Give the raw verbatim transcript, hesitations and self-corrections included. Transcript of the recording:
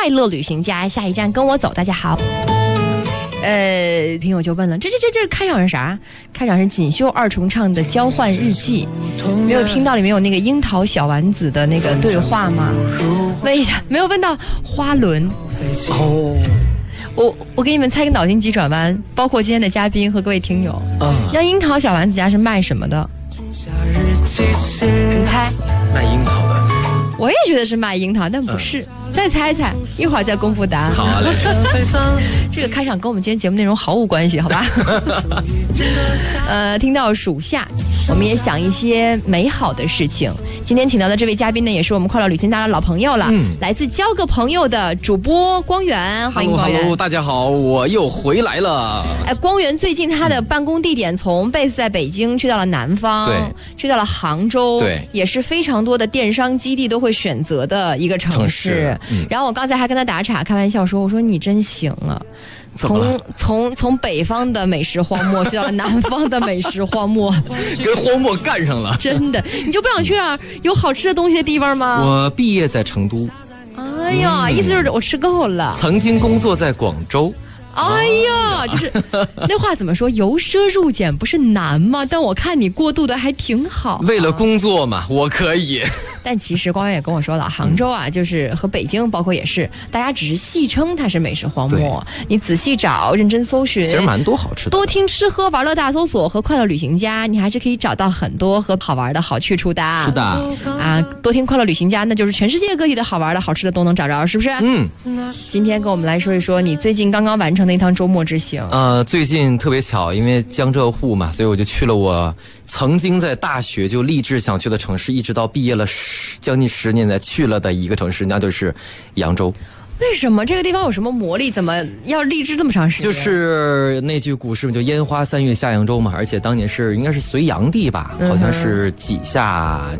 快乐旅行家，下一站跟我走。大家好。呃，听友就问了，这这这这开场是啥？开场是锦绣二重唱的交换日记，没有听到里面有那个樱桃小丸子的那个对话吗？问一下，没有问到花轮哦。我我给你们猜个脑筋急转弯，包括今天的嘉宾和各位听友，嗯，那樱桃小丸子家是卖什么的？你猜？ 卖樱桃的。 我也觉得是卖樱桃，但不是。嗯，再猜一猜，一会儿再公布答案。 好嘞。 这个开场跟我们今天节目内容毫无关系，好吧？呃，听到属下，我们也想一些美好的事情。今天请到的这位嘉宾呢，也是我们快乐旅行家的老朋友了，嗯，来自交个朋友的主播光源，欢迎光源。 Hello， 大家好，我又回来了。 哎，光源最近他的办公地点从 base 在北京去到了南方，对，去到了杭州，对，也是非常多的电商基地都会选择的一个城市。城市嗯，然后我刚才还跟他打岔，开玩笑说：“我说你真行啊，从从从北方的美食荒漠去到了南方的美食荒漠， 跟荒漠干上了。 真的，你就不想去啊有好吃的东西的地方吗？” 我毕业在成都。 哎呀，嗯，意思就是我吃够了。 曾经工作在广州。 哎呀，就是那话怎么说？由奢入俭不是难吗？但我看你过渡的还挺好，啊。 为了工作嘛，我可以。 但其实光源也跟我说了，杭州啊，就是和北京，包括也是，大家只是戏称它是美食荒漠。你仔细找，认真搜寻， 其实蛮多好吃的。 多听吃喝玩乐大搜索和快乐旅行家，你还是可以找到很多和好玩的好去处的。 是的啊，多听快乐旅行家，那就是全世界各地的好玩的好吃的都能找着，是不是？ 嗯。 今天跟我们来说一说你最近刚刚完成的一趟周末之行。 呃，最近特别巧，因为江浙沪嘛，所以我就去了我曾经在大学就立志想去的城市，一直到毕业了十将近十年才去了的一个城市，那就是扬州。 为什么这个地方有什么魔力？怎么要立志这么长时间？ 就是那句古诗，就烟花三月下扬州嘛，而且当年是应该是隋炀帝吧，好像是几下。